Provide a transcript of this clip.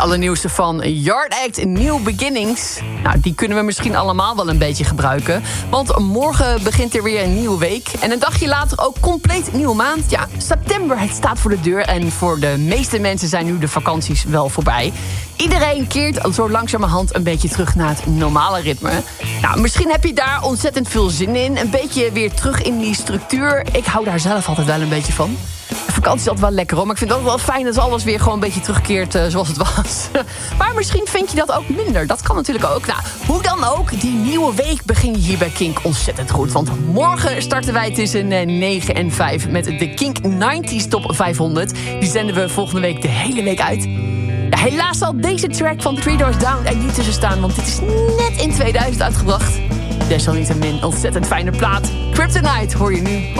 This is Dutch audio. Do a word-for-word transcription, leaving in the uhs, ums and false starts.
allernieuwste van Yard Act, New Beginnings. Nou, die kunnen we misschien allemaal wel een beetje gebruiken. Want morgen begint er weer een nieuwe week. En een dagje later ook compleet nieuwe maand. Ja, september, het staat voor de deur. En voor de meeste mensen zijn nu de vakanties wel voorbij. Iedereen keert zo langzamerhand een beetje terug naar het normale ritme. Nou, misschien heb je daar ontzettend veel zin in. Een beetje weer terug in die structuur. Ik hou daar zelf altijd wel een beetje van. De vakantie is altijd wel lekker hoor, maar ik vind het ook wel fijn dat alles weer gewoon een beetje terugkeert uh, zoals het was. Maar misschien vind je dat ook minder. Dat kan natuurlijk ook. Nou, hoe dan ook, die nieuwe week begin je hier bij Kink ontzettend goed. Want morgen starten wij tussen negen en vijf met de Kink negentig Top vijfhonderd. Die zenden we volgende week de hele week uit. Ja, helaas zal deze track van Three Doors Down er niet tussen staan, want dit is net in tweeduizend uitgebracht. Desalniettemin ontzettend fijne plaat. Kryptonite hoor je nu.